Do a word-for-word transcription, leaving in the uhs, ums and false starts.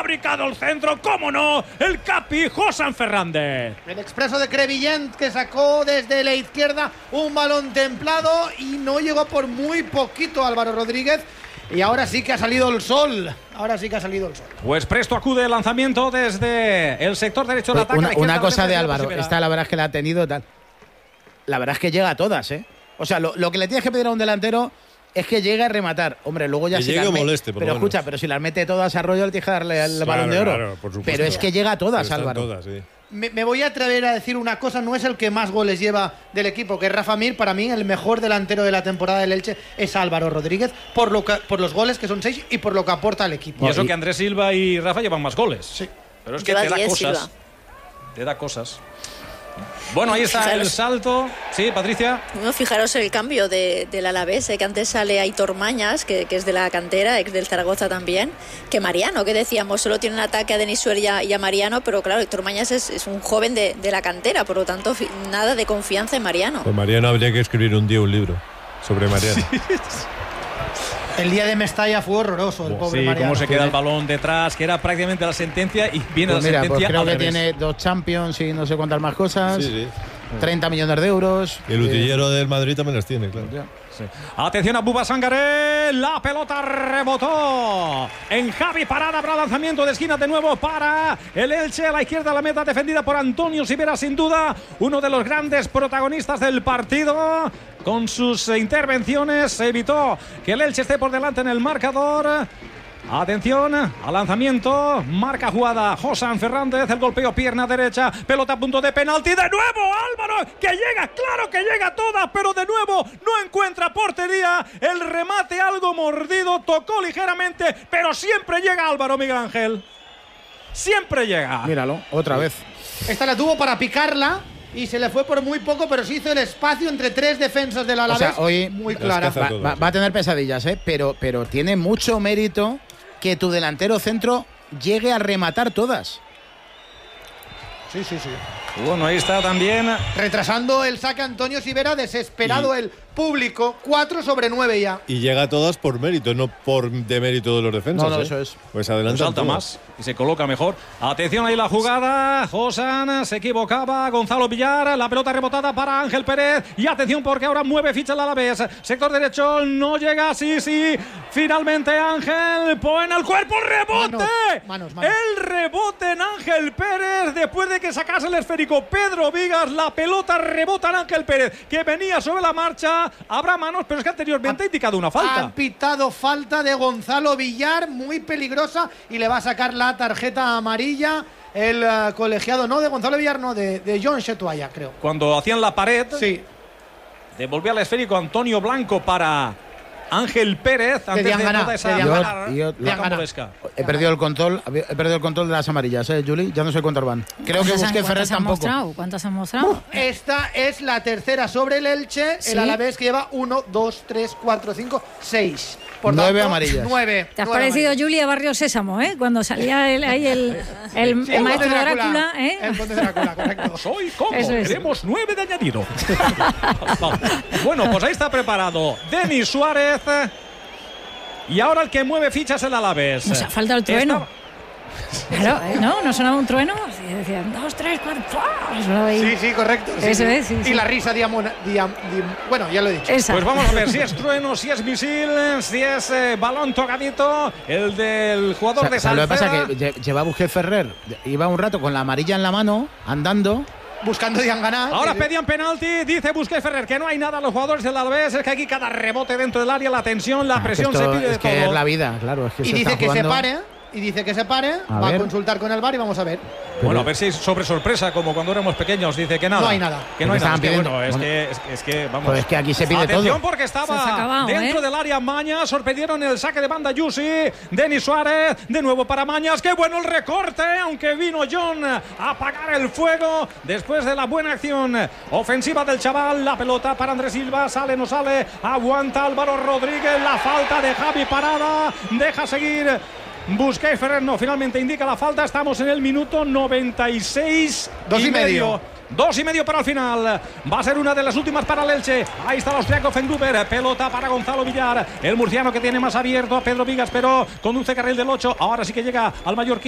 fabricado el centro, cómo no, el capi Josan Fernández. El expreso de Crevillent que sacó desde la izquierda un balón templado y no llegó por muy poquito Álvaro Rodríguez. Y ahora sí que ha salido el sol. Ahora sí que ha salido el sol. Pues presto acude el lanzamiento desde el sector derecho del ataque. Una, una cosa de Álvaro, esta la verdad es que la ha tenido tal. La verdad es que llega a todas, ¿eh? O sea, lo, lo que le tienes que pedir a un delantero es que llegue a rematar. Hombre, luego ya que se llegue las moleste, Pero por escucha, pero si las mete todas a Arroyo, le tienes que darle el claro, balón de oro. Claro, por supuesto. Pero es que llega a todas, Álvaro. Todas, sí. Me, me voy a atrever a decir una cosa, no es el que más goles lleva del equipo, que es Rafa Mir. Para mí el mejor delantero de la temporada del Elche es Álvaro Rodríguez, por lo que, por los goles, que son seis, y por lo que aporta al equipo. Y eso que Andrés Silva y Rafa llevan más goles. Sí. Pero es que te da cosas. Silva. Te da cosas. Bueno, ahí está fijaros, el salto. Sí, Patricia. Bueno, fijaros el cambio de, del Alavés, eh, que antes sale Aitor Mañas, que, que es de la cantera, ex del Zaragoza también, que Mariano, que decíamos, solo tiene un ataque a Denis Suárez y a, y a Mariano, pero claro, Aitor Mañas es, es un joven de, de la cantera, por lo tanto, fi, nada de confianza en Mariano. Pues Mariano habría que escribir un día un libro sobre Mariano. Sí. El día de Mestalla fue horroroso, el pobre sí, Mariano. Cómo se queda el balón detrás, que era prácticamente la sentencia y viene pues la mira, sentencia. Pues creo que revés. tiene dos Champions y no sé cuántas más cosas. Sí, sí. treinta millones de euros. Y el utillero eh, del Madrid también las tiene, claro. Sí. Atención a Buba Sangaré, la pelota rebotó en Javi Parada, habrá lanzamiento de esquina de nuevo para el Elche, a la izquierda la meta defendida por Antonio Sivera, sin duda uno de los grandes protagonistas del partido. Con sus intervenciones evitó que el Elche esté por delante en el marcador. Atención al lanzamiento, marca jugada Josan Fernández, el golpeo pierna derecha, pelota a punto de penalti, de nuevo Álvaro, que llega, claro que llega toda, pero de nuevo no encuentra portería, el remate algo mordido, tocó ligeramente, pero siempre llega Álvaro, Miguel Ángel, siempre llega. Míralo, otra vez. Esta la tuvo para picarla y se le fue por muy poco, pero se hizo el espacio entre tres defensas del Alavés. O sea, hoy muy clara. Va, va, va a tener pesadillas, ¿eh? pero, pero tiene mucho mérito que tu delantero centro llegue a rematar todas. Sí, sí, sí. Bueno, ahí está también. Retrasando el saque Antonio Sivera, desesperado y el público. cuatro sobre nueve ya. Y llega a todas por mérito, no por demérito de los defensas. No, no, ¿eh? eso es. Pues adelanta. Salta más y se coloca mejor. Atención ahí la jugada. Josan se equivocaba. Gonzalo Villar. La pelota rebotada para Ángel Pérez. Y atención porque ahora mueve ficha el Alavés. Sector derecho no llega. Sí, sí. Finalmente Ángel pone el cuerpo. ¡Rebote! Manos, manos, manos. El rebote en Ángel Pérez. Después de que sacase el esférico Pedro Vigas. La pelota rebota en Ángel Pérez, que venía sobre la marcha. Habrá manos, pero es que anteriormente ha indicado una falta. Han pitado falta de Gonzalo Villar, muy peligrosa, y le va a sacar la tarjeta amarilla el uh, colegiado, no de Gonzalo Villar, no, de, de John Chetuaya, creo. Cuando hacían la pared, sí, devolvía el esférico Antonio Blanco para Ángel Pérez antes de, de toda esa yo, yo, yo, he perdido el control he perdido el control de las amarillas, ¿eh, Juli? Ya no sé cuántas van. Creo que Busquets Ferrer tampoco. Mostrado? ¿Cuántas han mostrado? Uh, esta es la tercera sobre el Elche, ¿sí? El Alavés que lleva uno, dos, tres, cuatro, cinco, seis. Por nueve tanto, amarillas. Nueve. Te has nueve parecido, amarillas. Julia Barrio Sésamo, ¿eh? Cuando salía el, ahí el, el, sí, el maestro de Drácula, Drácula, ¿eh? El conde de Drácula, correcto. Soy como, Eso es. queremos nueve de añadido. Bueno, pues ahí está preparado Denis Suárez. Y ahora el que mueve fichas es el Alavés. Nos ha faltado el trueno. Esta... Claro, ¿eh? ¿No? ¿No sonaba un trueno? Sí, decían dos, tres, cuatro. Sí, sí, correcto. Sí, Eso sí. es, sí, y sí. la risa diamona, diam, diam, bueno, ya lo he dicho. Esa. Pues vamos a ver si es trueno, si es misil, si es eh, balón tocadito, el del jugador O sea, de o sea, Salceda. lo que pasa es que lleva Busquets Ferrer, iba un rato con la amarilla en la mano, andando. Buscando Diangana. Ahora pedían penalti, dice Busquets Ferrer que no hay nada a los jugadores del Alavés, es que aquí cada rebote dentro del área, la tensión, la Ah, presión esto se pide es de que todo. es la vida, claro. Es que Y se dice está que jugando. se pare. Y dice que se pare, A va ver. a consultar con el V A R y vamos a ver. Bueno, a ver si es sobre sorpresa, como cuando éramos pequeños, dice que nada. No hay nada. Que no hay Porque nada. estaban Es que, pidiendo- bueno, es, bueno. que, es, es que, vamos. Pues es que aquí se pide Atención todo. porque Se estaba os ha acabado, dentro ¿eh? del área Mañas, sorprendieron el saque de banda Yusi, Denis Suárez, de nuevo para Mañas, qué bueno el recorte, aunque vino John a apagar el fuego después de la buena acción ofensiva del chaval, la pelota para Andrés Silva, sale, no sale, aguanta Álvaro Rodríguez, la falta de Javi Parada, deja seguir Busquets Ferrer, no, finalmente indica la falta, estamos en el minuto noventa y seis. Dos y medio. Dos y medio para el final. Va a ser una de las últimas para el Elche. Ahí está el austriaco Fengruber. Pelota para Gonzalo Villar. El murciano que tiene más abierto a Pedro Vigas, pero conduce carril del ocho. Ahora sí que llega al Mallorquín.